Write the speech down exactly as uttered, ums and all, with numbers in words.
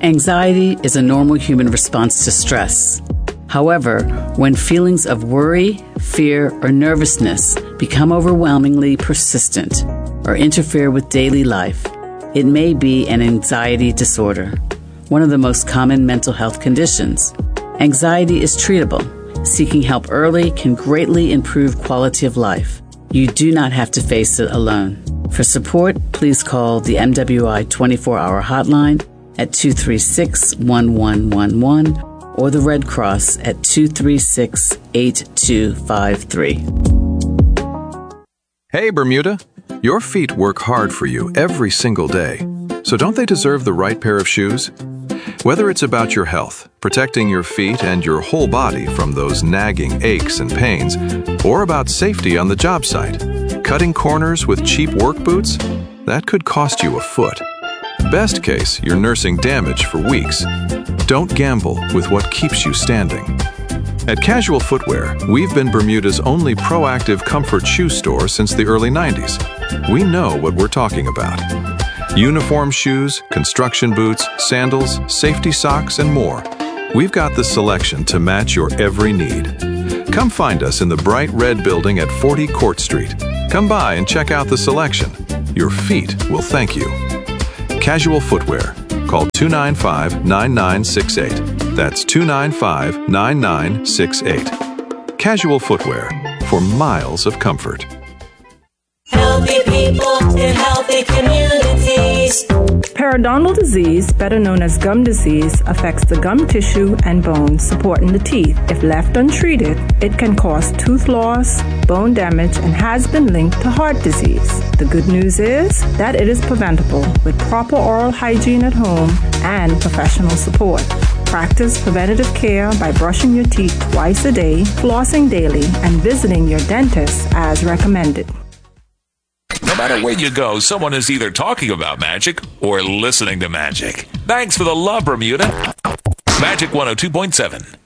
Anxiety is a normal human response to stress. However, when feelings of worry, fear, or nervousness become overwhelmingly persistent or interfere with daily life, it may be an anxiety disorder, one of the most common mental health conditions. Anxiety is treatable. Seeking help early can greatly improve quality of life. You do not have to face it alone. For support, please call the M W I twenty-four hour hotline at two three six, one one one one or the Red Cross at two three six, eight two five three. Hey, Bermuda. Your feet work hard for you every single day. So don't they deserve the right pair of shoes? Whether it's about your health, protecting your feet and your whole body from those nagging aches and pains, or about safety on the job site, cutting corners with cheap work boots? That could cost you a foot. Best case, you're nursing damage for weeks. Don't gamble with what keeps you standing. At Casual Footwear, we've been Bermuda's only proactive comfort shoe store since the early nineties. We know what we're talking about. Uniform shoes, construction boots, sandals, safety socks, and more. We've got the selection to match your every need. Come find us in the bright red building at forty Court Street. Come by and check out the selection. Your feet will thank you. Casual Footwear. Call two nine five, nine nine six eight. That's two nine five, nine nine six eight. Casual Footwear. For miles of comfort. Healthy people in healthy communities. Periodontal disease, better known as gum disease, affects the gum tissue and bones supporting the teeth. If left untreated, it can cause tooth loss, bone damage, and has been linked to heart disease. The good news is that it is preventable with proper oral hygiene at home and professional support. Practice preventative care by brushing your teeth twice a day, flossing daily, and visiting your dentist as recommended. No matter where you go, someone is either talking about magic or listening to magic. Thanks for the love, Bermuda. Magic one oh two point seven.